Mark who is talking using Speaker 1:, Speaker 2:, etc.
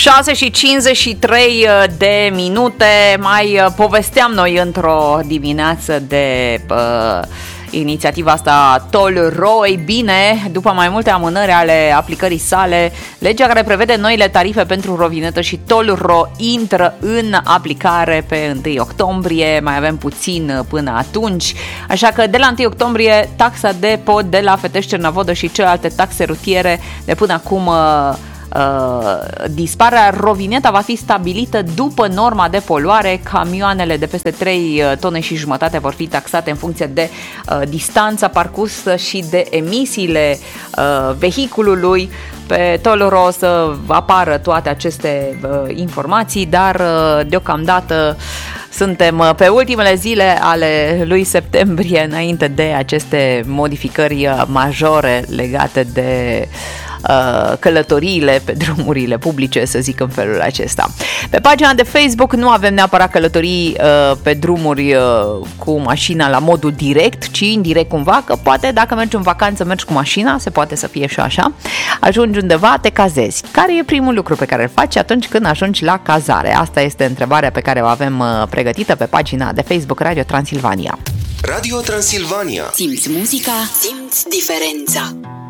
Speaker 1: 6:53 de minute. Mai povesteam noi într-o dimineață de inițiativa asta Toll-Ro. Ei bine, după mai multe amânări ale aplicării sale, legea care prevede noile tarife pentru rovinetă și Toll-Ro intră în aplicare pe 1 octombrie. Mai avem puțin până atunci, așa că de la 1 octombrie taxa de pod de la Fetești-Cernavodă și celelalte taxe rutiere de până acum disparea. Rovineta va fi stabilită după norma de poluare. Camioanele de peste 3 tone și jumătate vor fi taxate în funcție de distanța parcursă și de emisiile vehiculului. Pe Toll-Ro o să apară toate aceste informații, dar deocamdată suntem pe ultimele zile ale lui septembrie, înainte de aceste modificări majore legate de călătoriile pe drumurile publice, să zic în felul acesta. Pe pagina de Facebook nu avem neapărat călătorii pe drumuri cu mașina la modul direct, ci indirect cumva, că poate dacă mergi în vacanță, mergi cu mașina, se poate să fie și așa, ajungi undeva, te cazezi. Care e primul lucru pe care îl faci atunci când ajungi la cazare? Asta este întrebarea pe care o avem pregătită pe pagina de Facebook Radio Transilvania.
Speaker 2: Radio Transilvania.
Speaker 3: Simți muzica, simți diferența.